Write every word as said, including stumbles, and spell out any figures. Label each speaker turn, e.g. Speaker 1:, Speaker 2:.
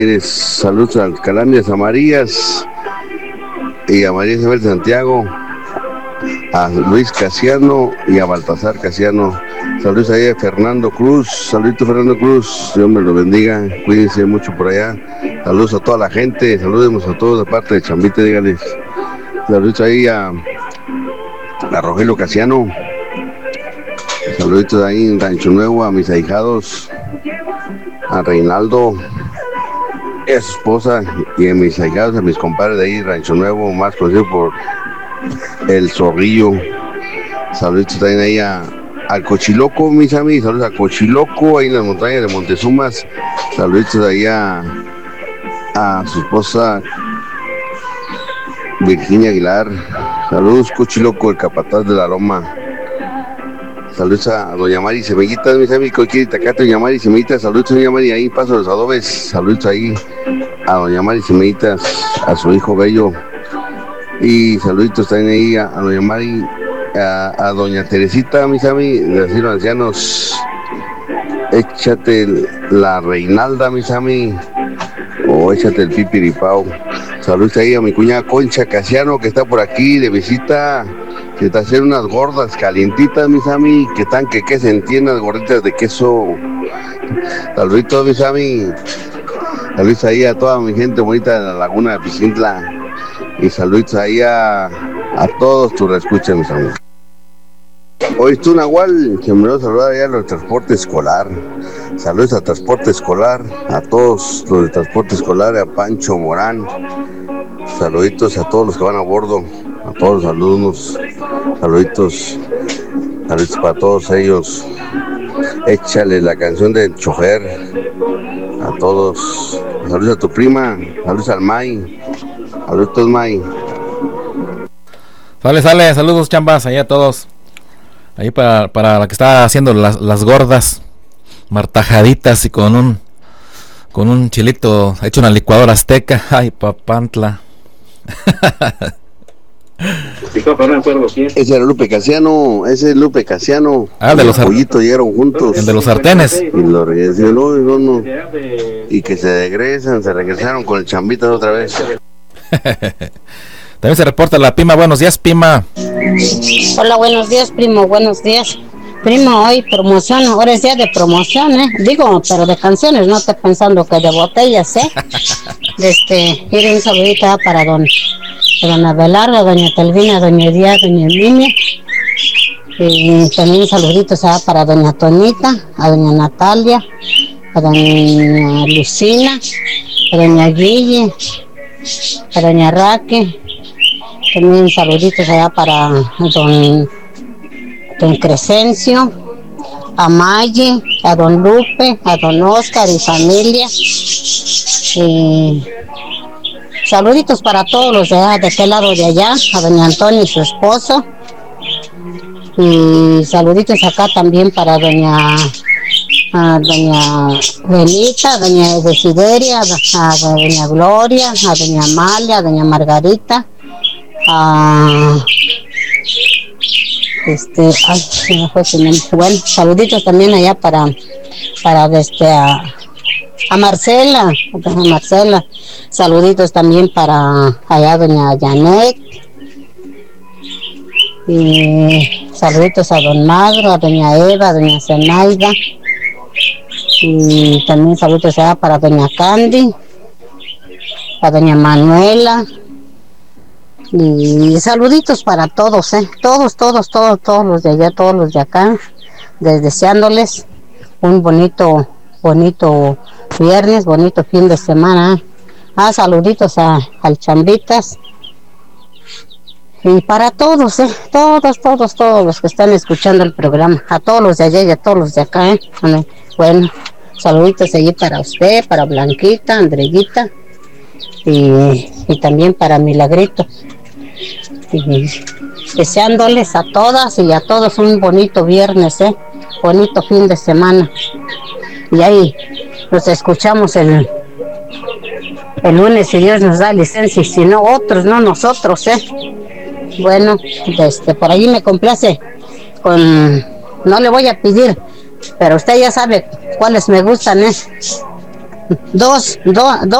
Speaker 1: Saludos a Calandrias, a Marías y a María Isabel Santiago, a Luis Casiano y a Baltasar Casiano. Saludos ahí a Fernando Cruz, saludito Fernando Cruz, Dios me lo bendiga, cuídense mucho por allá. Saludos a toda la gente, saludemos a todos de parte de Chambita, dígales. Saludos ahí a, a Rogelio Casiano, saluditos ahí en Rancho Nuevo, a mis ahijados, a Reinaldo, a su esposa y a mis ahijados, a mis compadres de ahí, Rancho Nuevo, más conocido por El Zorrillo. Saludos también ahí a, al Cochiloco, mis amigos, saludos a Cochiloco, ahí en las montañas de Montezumas. Saludos ahí a, a su esposa Virginia Aguilar. Saludos, Cochiloco, el capataz de la Loma. Saludos a doña Mari Semillitas, mis amigos, aquí Tacate, doña Mari Semillitas, saludos a doña Mari ahí, Paso de los Adobes, saludos ahí a doña Mari Semillitas, a su hijo bello, y saluditos también ahí a, a doña Mari, a, a doña Teresita, mis amigos, de asilo de ancianos, échate la Reinalda, mis amigos, o échate el Pipiripao. Saludos ahí a mi cuñada Concha Casiano, que está por aquí de visita. Que te hacen unas gordas calientitas, mis amigos, que están que, que se entiendan, gorditas de queso. Saluditos, mis amigos. Saludos ahí a toda mi gente bonita de la laguna de Picintla. Y saludos ahí a, a todos tus escuchas, mis amigos. Hoy tú, Nahual, que me voy a saludar allá a los de transporte escolar. Saludos a transporte escolar, a todos los de transporte escolar, a Pancho Morán. Saluditos a todos los que van a bordo, a todos los alumnos. Saluditos, saluditos para todos ellos. Échale la canción del chofer a todos. Saludos a tu prima, saludos al May. Saludos, May.
Speaker 2: Sale, sale, saludos, chambas, ahí a todos. Ahí para, para la que está haciendo las, las gordas, martajaditas y con un con un chilito hecho en una licuadora azteca. Ay, papantla.
Speaker 1: Ese era Lupe Casiano, ese es Lupe Casiano.
Speaker 2: Ah, de los
Speaker 1: pollitos llegaron juntos.
Speaker 2: El de los sartenes.
Speaker 1: Y lo regresaron, no, no, no. Y que se regresan, se regresaron con el Chambita otra vez.
Speaker 2: También se reporta la Pima. Buenos días, Pima.
Speaker 3: Hola, buenos días, primo, buenos días. Primo, hoy promoción, ahora es día de promoción, ¿eh? Digo, pero de canciones, no estoy pensando que de botellas, ¿eh? Este, ir un saludito para don, don Abelardo, doña Telvina, doña Díaz, doña Emilia. Y también saluditos ¿eh? para doña Tonita, a doña Natalia, a doña Lucina, a doña Guille, a doña Raque. También saluditos allá para don, don Crescencio, a Maye, a don Lupe, a don Oscar y familia. Y saluditos para todos los de, allá, de aquel lado de allá, a doña Antonia y su esposo. Y saluditos acá también para doña a doña Benita, a doña Desideria, a doña Gloria, a doña Amalia, a doña Margarita. Ah, este, ay, se me fue su nombre. Bueno, saluditos también allá para, para este, a, a Marcela, a Marcela, saluditos también para allá doña Janet, y saluditos a don Magro, a doña Eva, a doña Zenaida, y también saluditos allá para doña Candy, a doña Manuela. Y saluditos para todos, ¿eh? Todos, todos, todos, todos los de allá, todos los de acá, les deseándoles un bonito, bonito viernes, bonito fin de semana. ¿eh? Ah, saluditos a, al Chambitas. Y para todos, ¿eh? Todos, todos, todos los que están escuchando el programa, a todos los de allá y a todos los de acá, ¿eh? Bueno, saluditos allí para usted, para Blanquita, Andreguita, y, y también para Milagrito. Y deseándoles a todas y a todos un bonito viernes, ¿eh? Bonito fin de semana. Y ahí nos escuchamos el, el lunes, si Dios nos da licencia, y si no, otros, no nosotros, ¿eh? Bueno, este, por ahí me complace con, no le voy a pedir, pero usted ya sabe cuáles me gustan, ¿eh? Dos, dos, dos.